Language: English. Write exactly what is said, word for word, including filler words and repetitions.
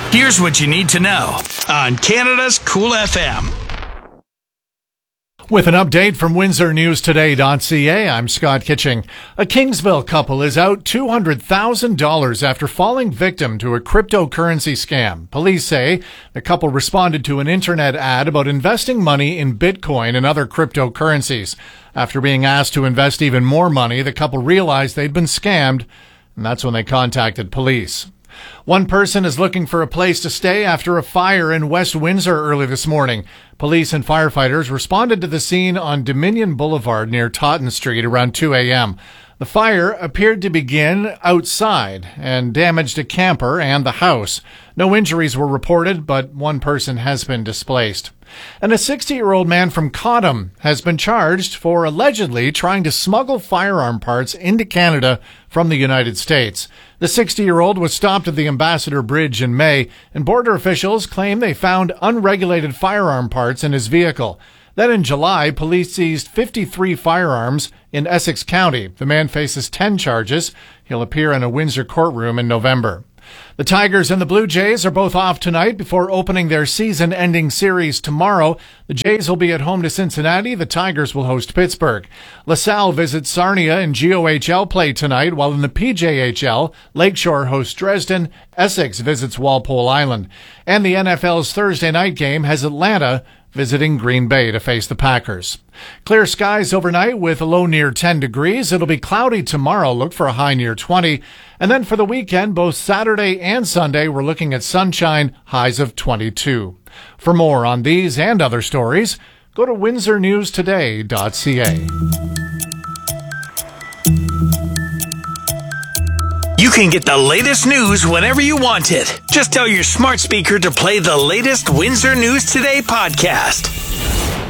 Here's what you need to know on Canada's Cool F M. With an update from Windsor News Today dot C A, I'm Scott Kitching. A Kingsville couple is out two hundred thousand dollars after falling victim to a cryptocurrency scam. Police say the couple responded to an internet ad about investing money in Bitcoin and other cryptocurrencies. After being asked to invest even more money, the couple realized they'd been scammed, and that's when they contacted police. One person is looking for a place to stay after a fire in West Windsor early this morning. Police and firefighters responded to the scene on Dominion Boulevard near Totten Street around two a.m. The fire appeared to begin outside and damaged a camper and the house. No injuries were reported, but one person has been displaced. And a sixty-year-old man from Cottam has been charged for allegedly trying to smuggle firearm parts into Canada from the United States. The sixty-year-old was stopped at the Ambassador Bridge in May, and border officials claim they found unregulated firearm parts in his vehicle. Then in July, police seized fifty-three firearms in Essex County. The man faces ten charges. He'll appear in a Windsor courtroom in November. The Tigers and the Blue Jays are both off tonight before opening their season-ending series tomorrow. The Jays will be at home to Cincinnati. The Tigers will host Pittsburgh. LaSalle visits Sarnia in G O H L play tonight, while in the P J H L, Lakeshore hosts Dresden. Essex visits Walpole Island. And the N F L's Thursday night game has Atlanta visiting Green Bay to face the Packers. Clear skies overnight with a low near ten degrees. It'll be cloudy tomorrow. Look for a high near twenty. And then for the weekend, both Saturday and Sunday, we're looking at sunshine, highs of twenty-two. For more on these and other stories, go to Windsor News Today dot C A. You can get the latest news whenever you want it. Just tell your smart speaker to play the latest Windsor News Today podcast.